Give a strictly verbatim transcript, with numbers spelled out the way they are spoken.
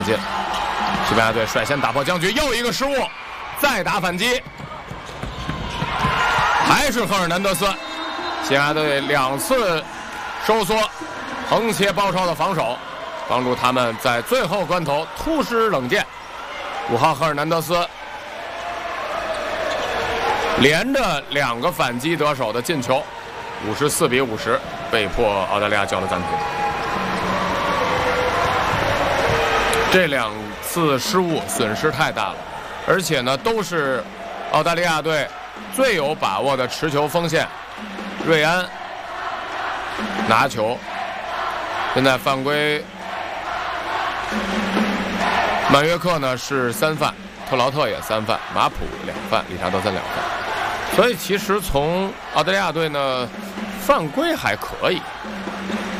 进，西班牙队率先打破僵局，又一个失误，再打反击，还是赫尔南德斯。西班牙队两次收缩，横切包抄的防守，帮助他们在最后关头突施冷箭。五号赫尔南德斯连着两个反击得手的进球，五十四比五十，被迫澳大利亚叫了暂停。这两次失误损失太大了，而且呢都是澳大利亚队最有把握的持球锋线瑞安拿球，现在犯规，曼约克呢是三犯，特劳特也三犯，马普两犯，理查德森两犯，所以其实从澳大利亚队呢犯规还可以。